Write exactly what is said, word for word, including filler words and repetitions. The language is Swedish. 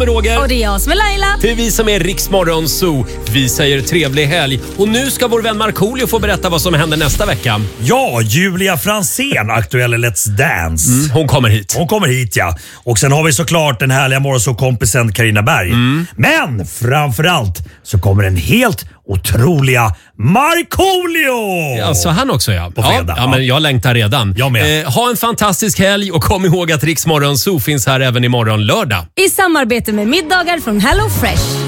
Roger. Och det är jag som är Laila. Det är vi som är Rix Morgon Zoo. Vi säger trevlig helg. Och nu ska vår vän Markoolio få berätta vad som händer nästa vecka. Ja, Julia Fransén, aktuell Let's Dance. Mm, hon kommer hit. Hon kommer hit, ja. Och sen har vi såklart den härliga morgonsåkompisen Carina Berg. Mm. Men framförallt så kommer en helt otroliga Markoolio! Ja, så han också, ja. På fredag. Ja, ja, men jag längtar redan. Jag med. Eh, ha en fantastisk helg och kom ihåg att Rix Morgon Zoo finns här även imorgon lördag. I samarbete med middagar från Hello Fresh.